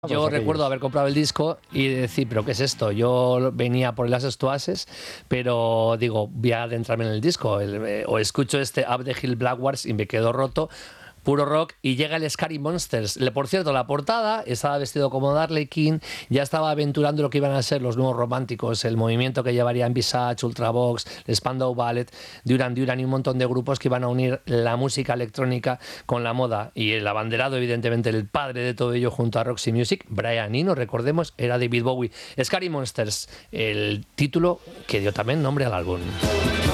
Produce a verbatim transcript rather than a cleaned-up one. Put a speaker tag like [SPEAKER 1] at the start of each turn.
[SPEAKER 1] Yo recuerdo haber comprado el disco y decir, ¿pero qué es esto? Yo venía por el Ases to Ases, pero digo, voy a adentrarme en el disco. El, eh, o escucho este Up the Hill Blackwards y me quedo roto. Puro rock, y llega el Scary Monsters. Le, por cierto, la portada estaba vestido como Darley King, ya estaba aventurando lo que iban a ser los nuevos románticos, el movimiento que llevarían Visage, Ultravox, Spandau Ballet, Duran Duran y un montón de grupos que iban a unir la música electrónica con la moda. Y el abanderado, evidentemente, el padre de todo ello junto a Roxy Music, Brian Eno, recordemos, era David Bowie. Scary Monsters, el título que dio también nombre al álbum.